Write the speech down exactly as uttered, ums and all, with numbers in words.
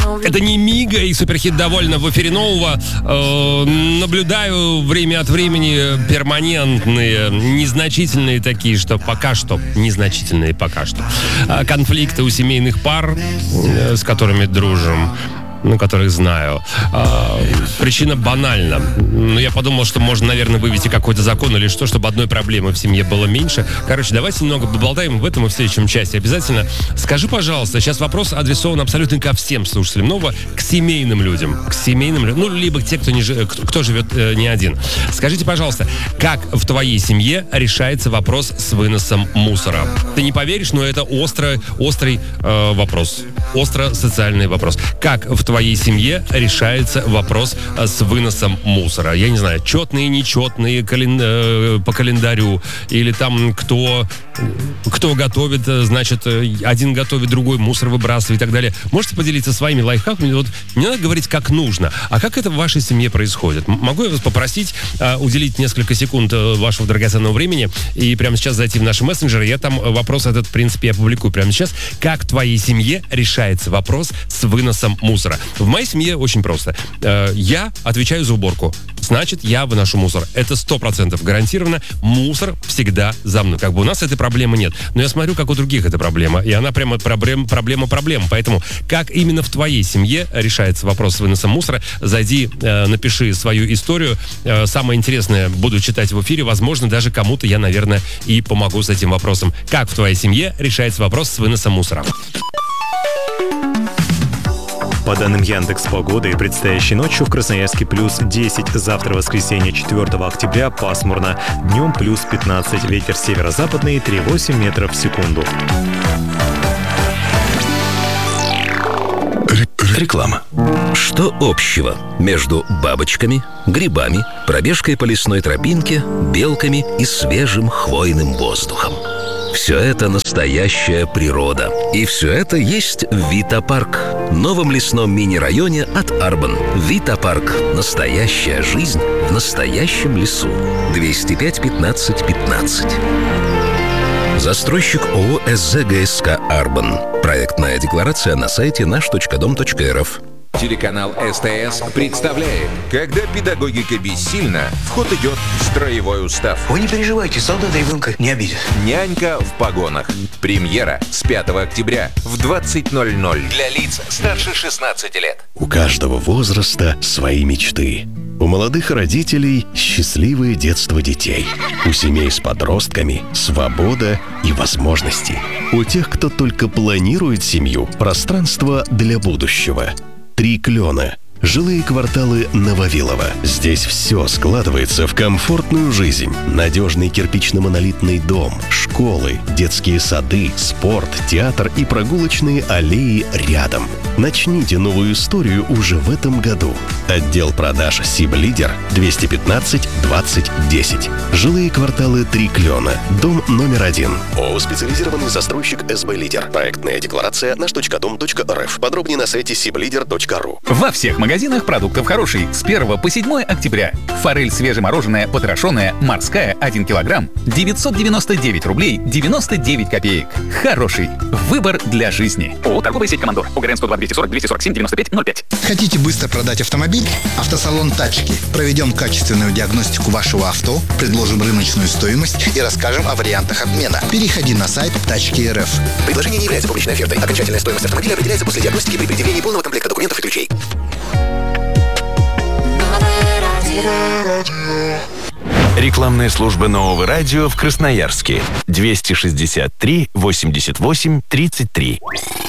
Это не Мига и суперхит «Довольно» в эфире Нового. Э, наблюдаю время от времени перманентные, незначительные такие, что пока что, незначительные пока что, конфликты у семейных пар, э, с которыми дружим. Ну, которых знаю. А, причина банальна. Ну, я подумал, что можно, наверное, вывести какой-то закон или что, чтобы одной проблемы в семье было меньше. Короче, давайте немного поболтаем в этом и в следующем части. Обязательно скажи, пожалуйста, сейчас вопрос адресован абсолютно ко всем слушателям Нового, к семейным людям. К семейным людям. Ну, либо те, кто, не, кто, кто живет э, не один. Скажите, пожалуйста, как в твоей семье решается вопрос с выносом мусора? Ты не поверишь, но это острый, острый э, вопрос. Остро социальный вопрос. Как в твоей семье решается вопрос с выносом мусора? Я не знаю, четные, нечетные кален... э, по календарю, или там кто, кто готовит, значит, один готовит, другой мусор выбрасывает и так далее. Можете поделиться своими лайфхаками? Вот не надо говорить, как нужно, а как это в вашей семье происходит? Могу я вас попросить э, уделить несколько секунд вашего драгоценного времени и прямо сейчас зайти в наши мессенджеры? Я там вопрос этот, в принципе, опубликую прямо сейчас. Как в твоей семье решается вопрос с выносом мусора? В моей семье очень просто. Я отвечаю за уборку. Значит, я выношу мусор. Это сто процентов гарантированно. Мусор всегда за мной. Как бы у нас этой проблемы нет. Но я смотрю, как у других эта проблема. И она прямо проблема, проблема, проблема. Поэтому, как именно в твоей семье решается вопрос с выносом мусора, зайди, напиши свою историю. Самое интересное буду читать в эфире. Возможно, даже кому-то я, наверное, и помогу с этим вопросом. Как в твоей семье решается вопрос с выносом мусора? По данным Яндекс.Погоды, предстоящей ночью в Красноярске плюс десять, завтра воскресенье четвёртого октября пасмурно, днем плюс пятнадцать, ветер северо-западный три целых восемь десятых метров в секунду. Реклама. Что общего между бабочками, грибами, пробежкой по лесной тропинке, белками и свежим хвойным воздухом? Все это настоящая природа. И все это есть в Вита-парк, новом лесном мини-районе от Арбан. Вита-парк. Настоящая жизнь в настоящем лесу. двести пять пятнадцать пятнадцать. Застройщик ООО СЗГСК «Арбан». Проектная декларация на сайте наш точка дом точка эр эф. Телеканал СТС представляет, когда педагогика бессильна, в ход идет строевой устав. Вы не переживайте, солдата ребенка не обидят. Нянька в погонах. Премьера с пятого октября в двадцать ноль ноль. Для лиц старше шестнадцати лет. У каждого возраста свои мечты. У молодых родителей счастливое детство детей. У семей с подростками свобода и возможности. У тех, кто только планирует семью, пространство для будущего. Три клена. Жилые кварталы Нововилово. Здесь все складывается в комфортную жизнь. Надежный кирпично-монолитный дом, школы, детские сады, спорт, театр и прогулочные аллеи рядом. Начните новую историю уже в этом году. Отдел продаж «Сиблидер» двести пятнадцать двадцать десять. Жилые кварталы Три клена. Дом номер один. ООО «Специализированный застройщик СБ Лидер». Проектная декларация наш точка дом точка эр эф. Подробнее на сайте сиблидер точка ру. Во всех магазинах продуктов хороший. С первого по седьмое октября. Форель свежемороженая, потрошенная, морская, один килограмм, девятьсот девяносто девять рублей девяносто девять копеек. Хороший. Выбор для жизни. ООО «Торговая сеть Командор». ОГРН сто два двести сорок двести сорок семь девяносто пять ноль пять. Хотите быстро продать автомобиль? Автосалон «Тачки». Проведем качественную диагностику вашего авто, предложим рыночную стоимость и расскажем о вариантах обмена. Переходи на сайт «Тачки точка эр эф». Предложение не является публичной офертой. Окончательная стоимость автомобиля определяется после диагностики при предъявлении полного комплекта документов и ключей. Рекламная служба Нового радио в Красноярске. двести шестьдесят три восемьдесят восемь тридцать три.